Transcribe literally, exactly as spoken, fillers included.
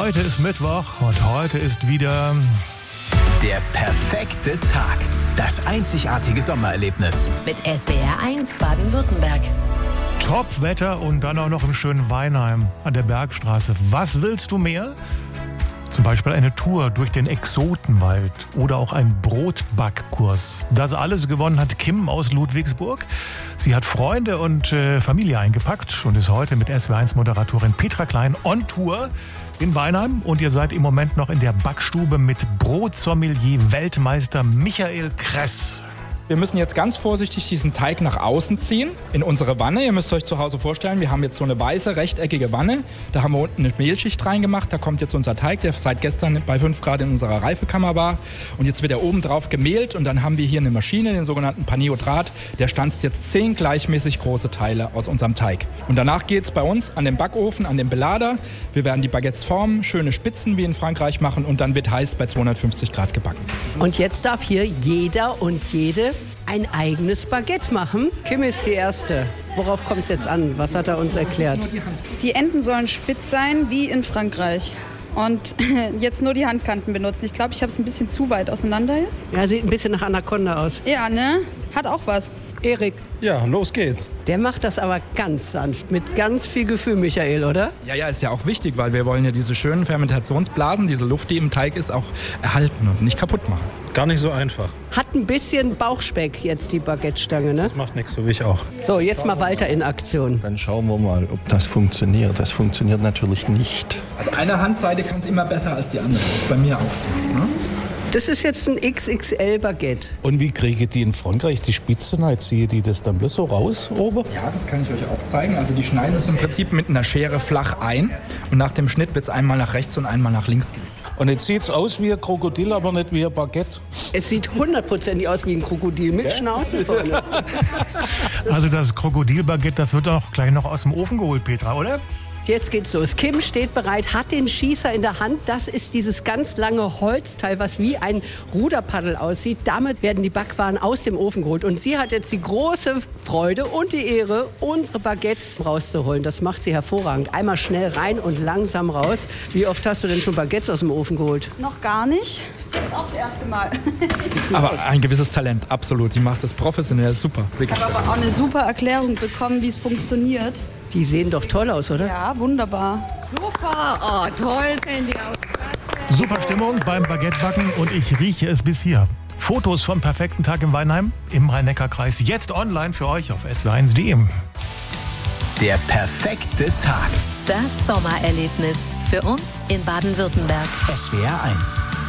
Heute ist Mittwoch und heute ist wieder der perfekte Tag. Das einzigartige Sommererlebnis. Mit S W R eins Baden-Württemberg. Top-Wetter und dann auch noch im schönen Weinheim an der Bergstraße. Was willst du mehr? Zum Beispiel eine Tour durch den Exotenwald oder auch ein Brotbackkurs. Das alles gewonnen hat Kim aus Ludwigsburg. Sie hat Freunde und äh, Familie eingepackt und ist heute mit S W R eins Moderatorin Petra Klein on Tour in Weinheim. Und ihr seid im Moment noch in der Backstube mit Brotsommelier Weltmeister Michael Kress. Wir müssen jetzt ganz vorsichtig diesen Teig nach außen ziehen in unsere Wanne. Ihr müsst euch zu Hause vorstellen, wir haben jetzt so eine weiße, rechteckige Wanne. Da haben wir unten eine Mehlschicht reingemacht. Da kommt jetzt unser Teig, der seit gestern bei fünf Grad in unserer Reifekammer war. Und jetzt wird er oben drauf gemehlt. Und dann haben wir hier eine Maschine, den sogenannten Panierdraht. Der stanzt jetzt zehn gleichmäßig große Teile aus unserem Teig. Und danach geht es bei uns an den Backofen, an den Belader. Wir werden die Baguettes formen, schöne Spitzen wie in Frankreich machen. Und dann wird heiß bei zweihundertfünfzig Grad gebacken. Und jetzt darf hier jeder und jede ein eigenes Baguette machen. Kim ist die Erste. Worauf kommt es jetzt an? Was hat er uns erklärt? Die Enden sollen spitz sein, wie in Frankreich. Und jetzt nur die Handkanten benutzen. Ich glaube, ich habe es ein bisschen zu weit auseinander jetzt. Ja, sieht ein bisschen nach Anaconda aus. Ja, ne? Hat auch was. Erik. Ja, los geht's. Der macht das aber ganz sanft, mit ganz viel Gefühl, Michael, oder? Ja, ja, ist ja auch wichtig, weil wir wollen ja diese schönen Fermentationsblasen, diese Luft, die im Teig ist, auch erhalten und nicht kaputt machen. Gar nicht so einfach. Hat ein bisschen Bauchspeck jetzt die Baguette-Stange, ne? Das macht nichts, so wie ich auch. So, jetzt mal weiter in Aktion. Dann schauen wir mal, ob das funktioniert. Das funktioniert natürlich nicht. Also eine Handseite kann es immer besser als die andere. Das ist bei mir auch so. Ne? Das ist jetzt ein X X L-Baguette. Und wie kriege die in Frankreich die Spitzen? Ziehe die das dann bloß so raus, oben? Ja, das kann ich euch auch zeigen. Also die schneiden es im Prinzip mit einer Schere flach ein. Und nach dem Schnitt wird es einmal nach rechts und einmal nach links gelegt. Und jetzt sieht es aus wie ein Krokodil, aber nicht wie ein Baguette. Es sieht hundertprozentig aus wie ein Krokodil mit Schnauze vorne. Also das Krokodilbaguette, das wird auch gleich noch aus dem Ofen geholt, Petra, oder? Jetzt geht's los. Kim steht bereit, hat den Schießer in der Hand. Das ist dieses ganz lange Holzteil, was wie ein Ruderpaddel aussieht. Damit werden die Backwaren aus dem Ofen geholt. Und sie hat jetzt die große Freude und die Ehre, unsere Baguettes rauszuholen. Das macht sie hervorragend. Einmal schnell rein und langsam raus. Wie oft hast du denn schon Baguettes aus dem Ofen geholt? Noch gar nicht. Das ist jetzt auch das erste Mal. Aber ein gewisses Talent, absolut. Sie macht das professionell, super. Ich habe aber auch eine super Erklärung bekommen, wie es funktioniert. Die sehen doch toll aus, oder? Ja, wunderbar. Super, oh toll, Sandy. Super Stimmung beim Baguettebacken und ich rieche es bis hier. Fotos vom perfekten Tag im Weinheim im Rhein-Neckar-Kreis jetzt online für euch auf S W R eins punkt de. Der perfekte Tag. Das Sommererlebnis für uns in Baden-Württemberg. S W R eins.